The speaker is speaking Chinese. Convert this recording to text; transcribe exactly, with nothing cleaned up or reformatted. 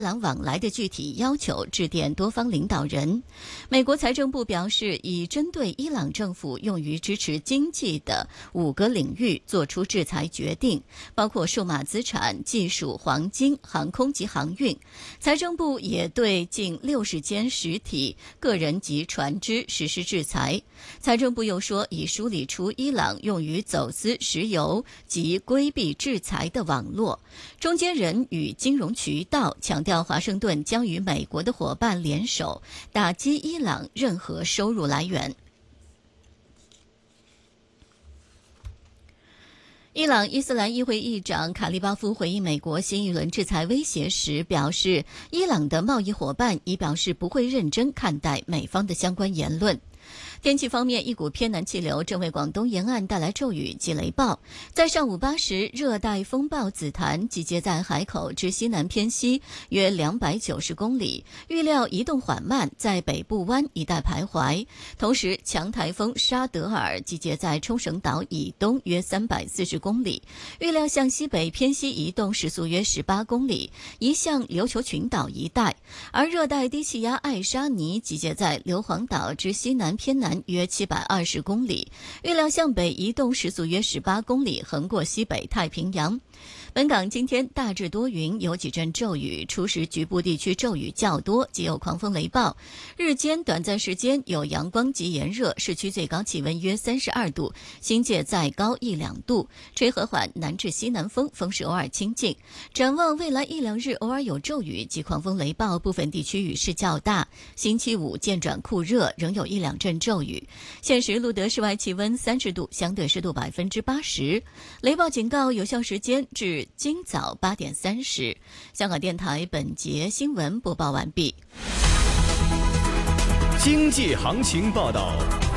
伊朗往来的具体要求致电多方领导人。美国财政部表示，已针对伊朗政府用于支持经济的五个领域作出制裁决定，包括数码资产、技术、黄金、航空及航运。财政部也对近六十间实体、个人及船只实施制裁。财政部又说，已梳理出伊朗用于走私石油及规避制裁的网络、中间人与金融渠道，强调华盛顿将与美国的伙伴联手，打击伊朗任何收入来源。伊朗伊斯兰议会议长卡利巴夫回应美国新一轮制裁威胁时表示，伊朗的贸易伙伴已表示不会认真看待美方的相关言论。天气方面，一股偏南气流正为广东沿岸带来骤雨及雷暴。在上午八时，热带风暴紫檀集结在海口至西南偏西约两百九十公里，预料移动缓慢，在北部湾一带徘徊。同时，强台风沙德尔集结在冲绳岛以东约三百四十公里，预料向西北偏西移动，时速约十八公里，移向琉球群岛一带。而热带低气压艾莎尼集结在硫磺岛至西南偏南约七百二十公里，预料向北移动，时速约十八公里，横过西北太平洋。本港今天大致多云，有几阵骤雨，初时局部地区骤雨较多，及有狂风雷暴。日间短暂时间有阳光及炎热，市区最高气温约三十二度，新界再高一两度，吹和缓南至西南风，风势偶尔清劲。展望未来一两日，偶尔有骤雨及狂风雷暴，部分地区雨势较大。星期五渐转酷热，仍有一两阵骤雨。现时录得室外气温三十度，相对湿度百分之八十。雷暴警告有效时间至今早八点三十。香港电台本节新闻播报完毕。 经济行情报道。